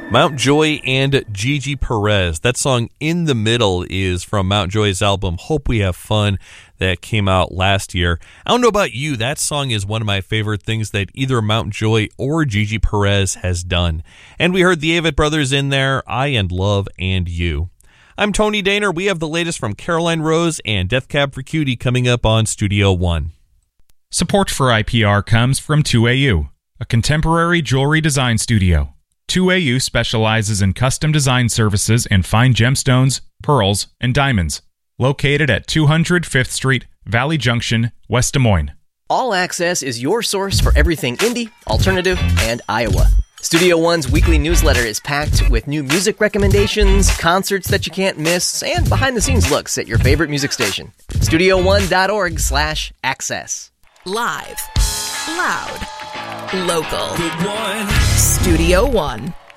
Mount Joy and Gigi Perez. That song In the Middle is from Mount Joy's album Hope We Have Fun that came out last year. I don't know about you, that song is one of my favorite things that either Mount Joy or Gigi Perez has done. And we heard the Avett Brothers in there, I and Love and You. I'm Tony Daner. We have the latest from Caroline Rose and Death Cab for Cutie coming up on Studio One. Support for IPR comes from 2AU, a contemporary jewelry design studio. 2AU specializes in custom design services in fine gemstones, pearls, and diamonds. Located at 200 5th Street, Valley Junction, West Des Moines. All Access is your source for everything indie, alternative, and Iowa. Studio One's weekly newsletter is packed with new music recommendations, concerts that you can't miss, and behind-the-scenes looks at your favorite music station. StudioOne.org/access. Live. Loud. Local. Good one. Studio One.